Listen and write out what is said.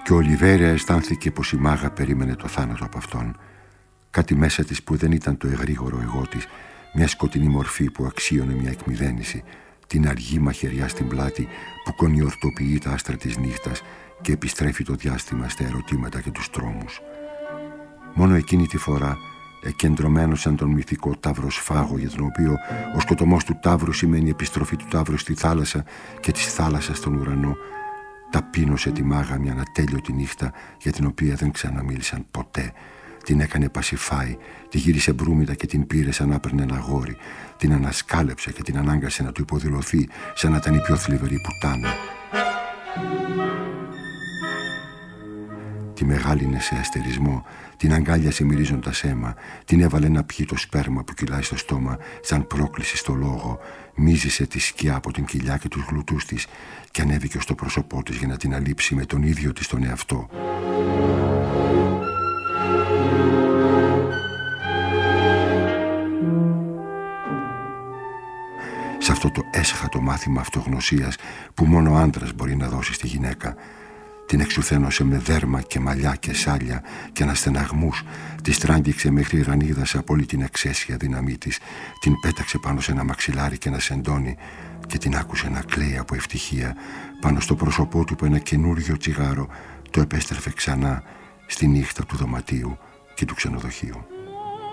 Και ο Ολιβέρα αισθάνθηκε πως η μάγα περίμενε το θάνατο από αυτόν. Κάτι μέσα της που δεν ήταν το εγρήγορο εγώ της, μια σκοτεινή μορφή που αξίωνε μια εκμυδένιση, την αργή μαχαιριά στην πλάτη που κονιορτοποιεί τα άστρα της νύχτας και επιστρέφει το διάστημα στα ερωτήματα και τους τρόμους. Μόνο εκείνη τη φορά, εκκεντρωμένο σαν τον μυθικό ταύρο Σφάγο, για τον οποίο ο σκοτωμός του ταύρου σημαίνει επιστροφή του ταύρου στη θάλασσα και της θάλασσας στον ουρανό, ταπείνωσε τη μάγα μια ατέλειωτη νύχτα για την οποία δεν ξαναμίλησαν ποτέ. Την έκανε πασιφάη, τη γύρισε μπρούμητα και την πήρε σαν να έπαιρνε ένα αγόρι. Την ανασκάλεψε και την ανάγκασε να του υποδηλωθεί σαν να ήταν η πιο θλιβερή πουτάνα. Τη μεγάλινε σε αστερισμό, την αγκάλιασε μυρίζοντας αίμα, την έβαλε να πιει το σπέρμα που κυλάει στο στόμα σαν πρόκληση στο λόγο, μίζησε τη σκιά από την κοιλιά και τους γλουτούς της και ανέβηκε στο πρόσωπό της για να την αλείψει με τον ίδιο της τον εαυτό. Σε αυτό το έσχατο μάθημα αυτογνωσίας που μόνο ο άντρας μπορεί να δώσει στη γυναίκα, την εξουθένωσε με δέρμα και μαλλιά και σάλια και αναστεναγμούς, τη στράγγιξε μέχρι ρανίδας από όλη την εξαίσια δύναμή της, την πέταξε πάνω σε ένα μαξιλάρι και ένα σεντόνι και την άκουσε να κλαίει από ευτυχία πάνω στο πρόσωπό του που ένα καινούριο τσιγάρο το επέστρεφε ξανά στη νύχτα του δωματίου και του ξενοδοχείου.